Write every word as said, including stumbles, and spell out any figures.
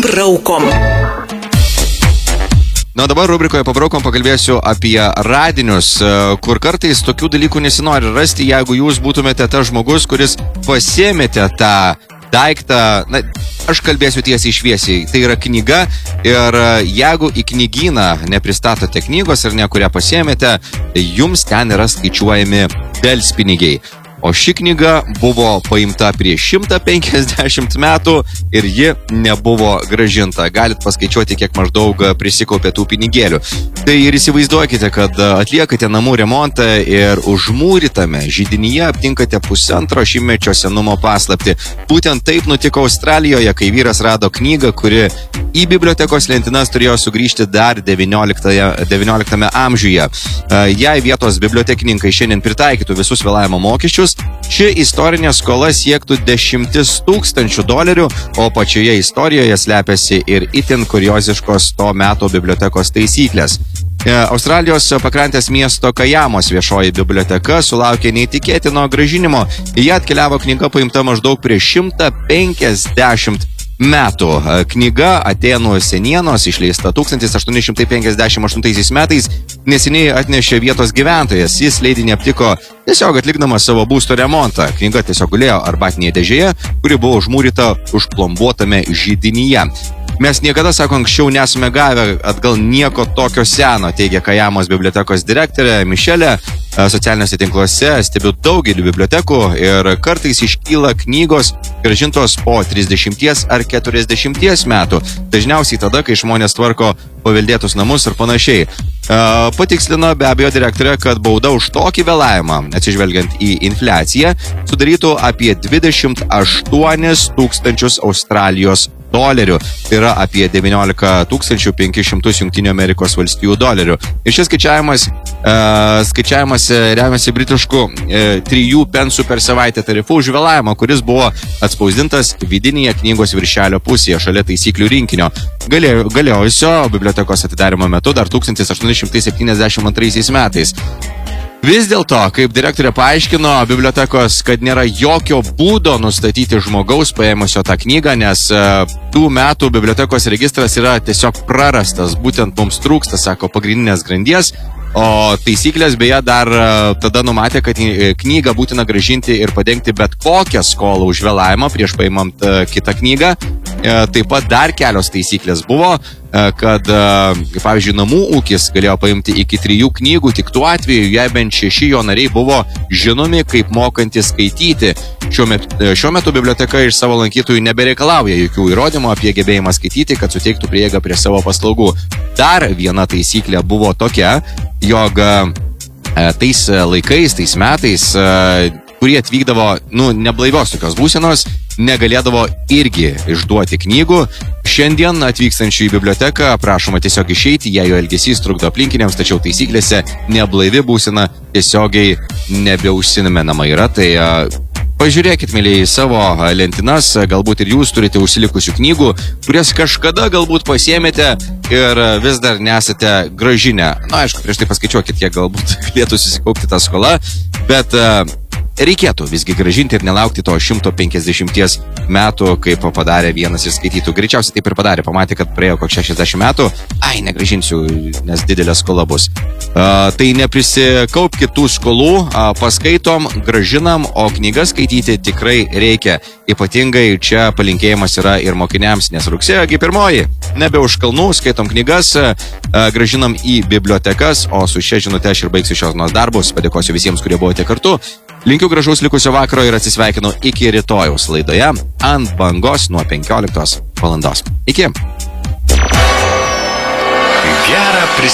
Pabraukom. Na, dabar rubrikoje Pabraukom pakalbėsiu apie radinius, kur kartais tokių dalykų nesinori rasti, jeigu jūs būtumėte tas žmogus, kuris pasiėmėte tą daiktą. Na, aš kalbėsiu tiesiai šviesiai. Tai yra knyga ir jeigu į knygyną nepristatote knygos ir ne kurią pasiėmėte, jums ten yra skaičiuojami delspinigiai. O ši knyga buvo paimta prieš šimtą penkiasdešimt metų ir ji nebuvo grąžinta. Galit paskaičiuoti, kiek maždaug prisikaupė tų pinigėlių. Tai ir įsivaizduokite, kad atliekate namų remontą ir užmūrytame židinyje aptinkate pusantro šimtmečio senumo paslaptį. Būtent taip nutiko Australijoje, kai vyras rado knygą, kuri į bibliotekos lentynas turėjo sugrįžti dar devynioliktame amžiuje. Jei vietos bibliotekininkai šiandien pritaikytų visus vėlavimo mokesčius, ši istorinė skola siektų dešimtis tūkstančių dolerių, o pačioje istorijoje slepiasi ir itin kurioziškos to meto bibliotekos taisyklės. Australijos pakrantės miesto Kajamos viešoji biblioteka sulaukė neįtikėtino grąžinimo. Į ją atkeliavo knyga paimta maždaug prieš šimtą penkiasdešimt metų. Knyga Atėnų senienos, išleista tūkstantis aštuoni šimtai penkiasdešimt aštuntaisiais metais, neseniai atnešė vietos gyventojas. Jis leidinį aptiko tiesiog atlikdamas savo būsto remontą. Knyga tiesiog gulėjo arbatinėje dėžėje, kuri buvo užmūryta užplombuotame židinyje. Mes niekada, sako, anksčiau nesame gavę atgal nieko tokio seno, teigia Kajamos bibliotekos direktorė Mišelė. Socialiniuose tinkluose stebiu daugelį bibliotekų ir kartais iškyla knygos grąžintos po trisdešimties ar keturiasdešimties metų. Dažniausiai tada, kai žmonės tvarko paveldėtus namus ir panašiai. Patikslino be abejo direktorė, kad bauda už tokį vėlavimą, atsižvelgiant į infliaciją, sudarytų apie dvidešimt aštuonis tūkstančius Australijos dolerių. Tai yra apie devyniolika tūkstančių penkis šimtus Jungtinių Amerikos valstijų dolerių. Ir šis skaičiavimas, e, skaičiavimas remiasi britišku e, trijų pensų per savaitę tarifu už vėlavimą, kuris buvo atspausdintas vidinėje knygos viršelio pusėje šalia taisyklių rinkinio. Galėjo, galiojusio bibliotekos atidarymo metu dar tūkstantis aštuoni šimtai septyniasdešimt antraisiais metais. Vis dėlto, kaip direktorė paaiškino bibliotekos, kad nėra jokio būdo nustatyti žmogaus paėmusio tą knygą, nes uh, tų metų bibliotekos registras yra tiesiog prarastas. Būtent mums trūksta, sako, pagrindinės grandies, o taisyklės beje dar uh, tada numatė, kad knygą būtina grąžinti ir padengti bet kokią skolą už vėlavimą prieš paimant uh, kitą knygą. Uh, taip pat dar kelios taisyklės buvo, kad, pavyzdžiui, namų ūkis galėjo paimti iki trijų knygų tik tuo atveju, jei bent šeši jo nariai buvo žinomi kaip mokantys skaityti. Šiuo metu, šiuo metu biblioteka iš savo lankytojų nebereikalauja jokių įrodymų apie gebėjimą skaityti, kad suteiktų prieigą prie savo paslaugų. Dar viena taisyklė buvo tokia, jog tais laikais, tais metais, kurie atvykdavo, nu, neblaivios tokios būsenos, negalėdavo irgi išduoti knygų. Šiandien atvykstančių į biblioteką prašoma tiesiog išeiti, jei jo elgesys trukdo aplinkiniams, tačiau taisyklėse neblaivi būsena tiesiogiai nebeužsimenama yra. Tai pažiūrėkit, mėlyje, į savo lentynas, galbūt ir jūs turite užsilikusių knygų, kurias kažkada galbūt pasiėmėte ir vis dar nesate grąžinę. Na, aišku, prieš tai paskaičiuokit, kiek galbūt galėtų susikaupti tą skolą, bet reikėtų visgi grąžinti ir nelaukti to šimto penkiasdešimties metų, kaip padarė vienas iš skaitytų. Greičiausiai taip ir padarė, pamatė, kad praėjo koks šešiasdešimt metų, ai, negrąžinsiu, nes didelė skola bus. Uh, tai neprisikaupkit tų skolų, uh, paskaitom, grąžinam, o knygas skaityti tikrai reikia. Ypatingai čia palinkėjimas yra ir mokiniams, nes rugsėjo gi pirmoji. Nebe už kalnų, skaitom knygas, uh, grąžinam į bibliotekas, o su šia žinute aš ir baigsiu šios dienos darbus. Padėkosiu visiems, kurie buvote kartu. Linkiu gražaus likusio vakaro ir atsisveikinu iki rytojaus laidoje Ant bangos nuo penkioliktos valandos. Iki. Gerą